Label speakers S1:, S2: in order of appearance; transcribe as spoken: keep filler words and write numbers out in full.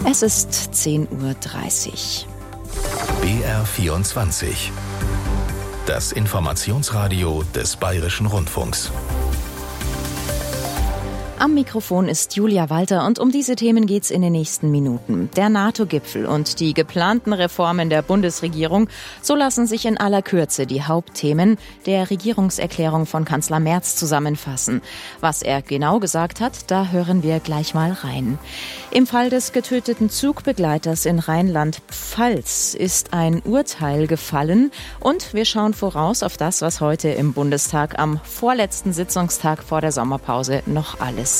S1: Es ist zehn Uhr dreißig.
S2: B R vierundzwanzig. Das Informationsradio des Bayerischen Rundfunks.
S1: Am Mikrofon ist Julia Walter und um diese Themen geht's in den nächsten Minuten. Der NATO-Gipfel und die geplanten Reformen der Bundesregierung, so lassen sich in aller Kürze die Hauptthemen der Regierungserklärung von Kanzler Merz zusammenfassen. Was er genau gesagt hat, da hören wir gleich mal rein. Im Fall des getöteten Zugbegleiters in Rheinland-Pfalz ist ein Urteil gefallen und wir schauen voraus auf das, was heute im Bundestag am vorletzten Sitzungstag vor der Sommerpause noch alles